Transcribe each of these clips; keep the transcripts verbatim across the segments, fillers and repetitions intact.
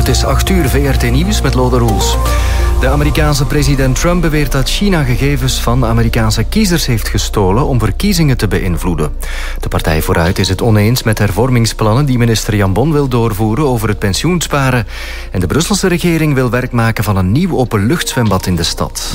Het is acht uur, V R T Nieuws met Lode Roels. De Amerikaanse president Trump beweert dat China gegevens van Amerikaanse kiezers heeft gestolen om verkiezingen te beïnvloeden. De partij Vooruit is het oneens met hervormingsplannen die minister Jambon wil doorvoeren over het pensioensparen. En de Brusselse regering wil werk maken van een nieuw openluchtzwembad in de stad.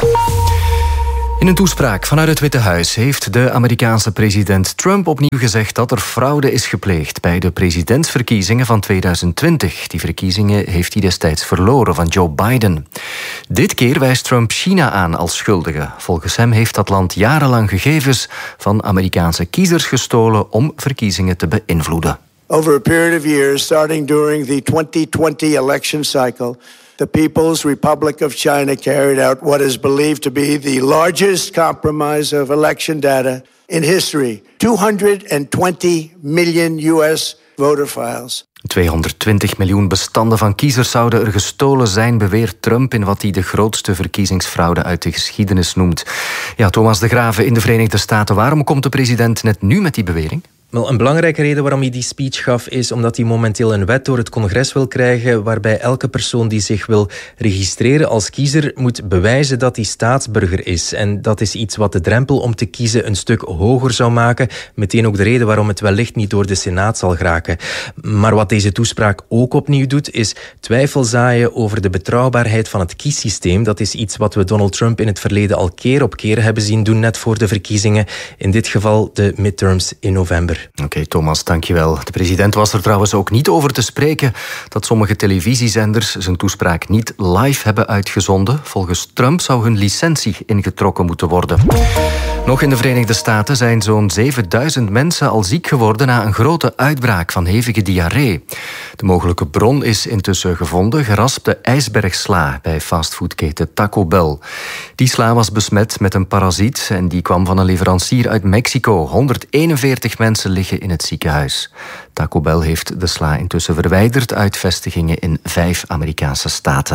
In een toespraak vanuit het Witte Huis heeft de Amerikaanse president Trump opnieuw gezegd dat er fraude is gepleegd bij de presidentsverkiezingen van tweeduizend twintig. Die verkiezingen heeft hij destijds verloren van Joe Biden. Dit keer wijst Trump China aan als schuldige. Volgens hem heeft dat land jarenlang gegevens van Amerikaanse kiezers gestolen om verkiezingen te beïnvloeden. Over a period of years, starting during the twenty twenty election cycle, the People's Republic of China carried out what is believed to be the largest compromise of election data in history. two hundred twenty million U S voter files. tweehonderdtwintig miljoen bestanden van kiezers zouden er gestolen zijn, beweert Trump in wat hij de grootste verkiezingsfraude uit de geschiedenis noemt. Ja, Thomas de Graeve in de Verenigde Staten. Waarom komt de president net nu met die bewering? Wel, een belangrijke reden waarom hij die speech gaf is omdat hij momenteel een wet door het congres wil krijgen waarbij elke persoon die zich wil registreren als kiezer moet bewijzen dat hij staatsburger is. En dat is iets wat de drempel om te kiezen een stuk hoger zou maken. Meteen ook de reden waarom het wellicht niet door de Senaat zal geraken. Maar wat deze toespraak ook opnieuw doet, is twijfel zaaien over de betrouwbaarheid van het kiessysteem. Dat is iets wat we Donald Trump in het verleden al keer op keer hebben zien doen, net voor de verkiezingen. In dit geval de midterms in november. Oké, okay, Thomas, dankjewel. De president was er trouwens ook niet over te spreken dat sommige televisiezenders zijn toespraak niet live hebben uitgezonden. Volgens Trump zou hun licentie ingetrokken moeten worden. Nog in de Verenigde Staten zijn zo'n zevenduizend mensen al ziek geworden na een grote uitbraak van hevige diarree. De mogelijke bron is intussen gevonden, geraspte ijsbergsla bij fastfoodketen Taco Bell. Die sla was besmet met een parasiet en die kwam van een leverancier uit Mexico. honderdeenenveertig mensen liggen in het ziekenhuis. Taco Bell heeft de sla intussen verwijderd uit vestigingen in vijf Amerikaanse staten.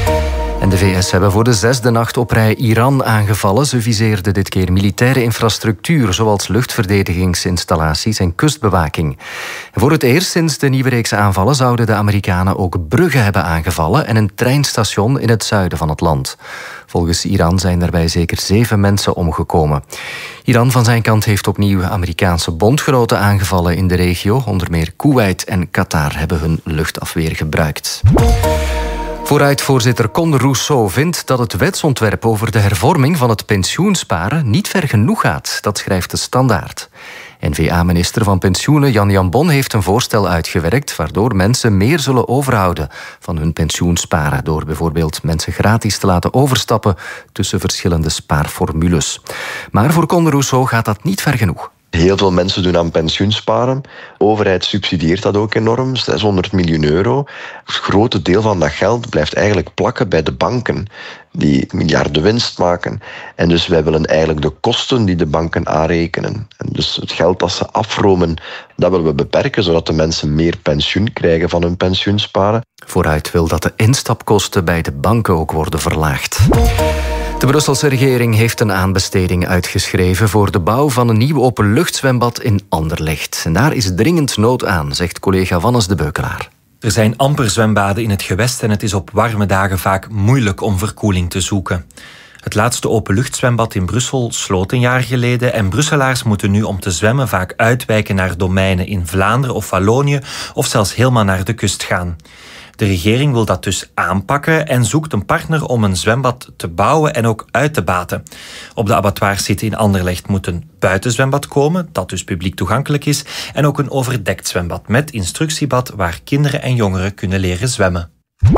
En de V S hebben voor de zesde nacht op rij Iran aangevallen. Ze viseerden dit keer militaire infrastructuur, zoals luchtverdedigingsinstallaties en kustbewaking. En voor het eerst sinds de nieuwe reeks aanvallen zouden de Amerikanen ook bruggen hebben aangevallen en een treinstation in het zuiden van het land. Volgens Iran zijn daarbij zeker zeven mensen omgekomen. Iran van zijn kant heeft opnieuw Amerikaanse bondgenoten aangevallen in de regio. Onder meer Kuwait en Qatar hebben hun luchtafweer gebruikt. Vooruit-voorzitter Conde Rousseau vindt dat het wetsontwerp over de hervorming van het pensioensparen niet ver genoeg gaat. Dat schrijft de Standaard. N V A-minister van Pensioenen Jan Jambon heeft een voorstel uitgewerkt waardoor mensen meer zullen overhouden van hun pensioensparen, door bijvoorbeeld mensen gratis te laten overstappen tussen verschillende spaarformules. Maar voor Conde Rousseau gaat dat niet ver genoeg. Heel veel mensen doen aan pensioensparen. De overheid subsidieert dat ook enorm, zeshonderd miljoen euro. Het grote deel van dat geld blijft eigenlijk plakken bij de banken, die miljarden winst maken. En dus wij willen eigenlijk de kosten die de banken aanrekenen. En dus het geld dat ze afromen, dat willen we beperken, zodat de mensen meer pensioen krijgen van hun pensioensparen. Vooruit wil dat de instapkosten bij de banken ook worden verlaagd. De Brusselse regering heeft een aanbesteding uitgeschreven voor de bouw van een nieuw openluchtzwembad in Anderlecht. En daar is dringend nood aan, zegt collega Wannes de Beukelaar. Er zijn amper zwembaden in het gewest en het is op warme dagen vaak moeilijk om verkoeling te zoeken. Het laatste openluchtzwembad in Brussel sloot een jaar geleden en Brusselaars moeten nu om te zwemmen vaak uitwijken naar domeinen in Vlaanderen of Wallonië of zelfs helemaal naar de kust gaan. De regering wil dat dus aanpakken en zoekt een partner om een zwembad te bouwen en ook uit te baten. Op de abattoirsite in Anderlecht moet een buitenzwembad komen, dat dus publiek toegankelijk is, en ook een overdekt zwembad met instructiebad waar kinderen en jongeren kunnen leren zwemmen.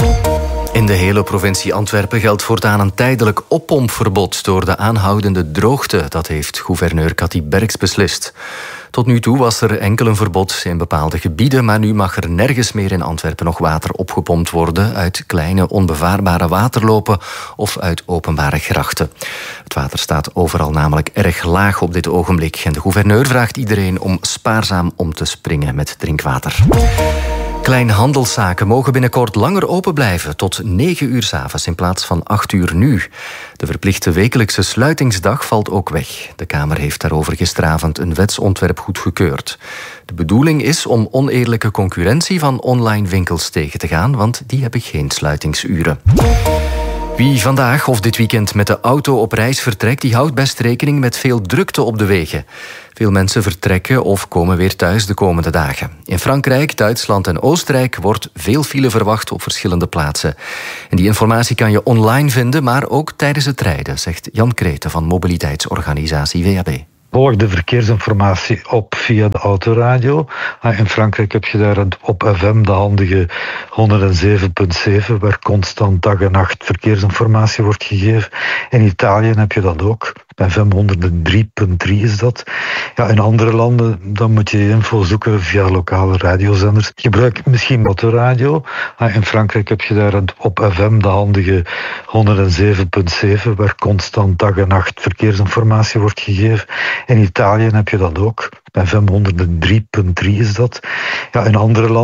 In de hele provincie Antwerpen geldt voortaan een tijdelijk oppompverbod door de aanhoudende droogte. Dat heeft gouverneur Cathy Berks beslist. Tot nu toe was er enkel een verbod in bepaalde gebieden, maar nu mag er nergens meer in Antwerpen nog water opgepompt worden uit kleine onbevaarbare waterlopen of uit openbare grachten. Het water staat overal namelijk erg laag op dit ogenblik en de gouverneur vraagt iedereen om spaarzaam om te springen met drinkwater. Kleinhandelszaken mogen binnenkort langer open blijven, tot negen uur 's avonds in plaats van acht uur nu. De verplichte wekelijkse sluitingsdag valt ook weg. De Kamer heeft daarover gisteravond een wetsontwerp goedgekeurd. De bedoeling is om oneerlijke concurrentie van online winkels tegen te gaan, want die hebben geen sluitingsuren. Wie vandaag of dit weekend met de auto op reis vertrekt, die houdt best rekening met veel drukte op de wegen. Veel mensen vertrekken of komen weer thuis de komende dagen. In Frankrijk, Duitsland en Oostenrijk wordt veel file verwacht op verschillende plaatsen. En die informatie kan je online vinden, maar ook tijdens het rijden, zegt Jan Kreten van mobiliteitsorganisatie W A B. Volg de verkeersinformatie op via de autoradio. In Frankrijk heb je daar op F M de handige honderdzeven komma zeven, waar constant dag en nacht verkeersinformatie wordt gegeven. In Italië heb je dat ook. F M honderddrie komma drie is dat. Ja, in andere landen dan moet je info zoeken via lokale radiozenders. Gebruik misschien autoradio. In Frankrijk heb je daar op F M de handige honderdzeven komma zeven, waar constant dag en nacht verkeersinformatie wordt gegeven. In Italië heb je dat ook. F M honderddrie komma drie is dat. Ja, in andere landen